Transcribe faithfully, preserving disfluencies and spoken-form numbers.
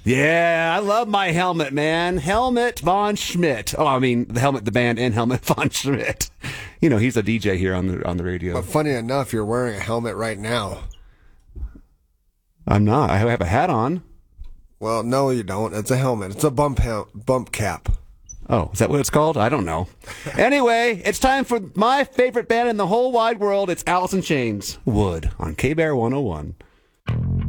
Yeah, I love my Helmet, man. Helmet von Schmidt. Oh, I mean, the Helmet, the band, and Helmet von Schmidt. You know, he's a D J here on the on the radio. But funny enough, you're wearing a helmet right now. I'm not. I have a hat on. Well, no, you don't. It's a helmet. It's a bump hel- bump cap. Oh, is that what it's called? I don't know. Anyway, it's time for my favorite band in the whole wide world. It's Alice in Chains, Wood, on K-Bear one oh one.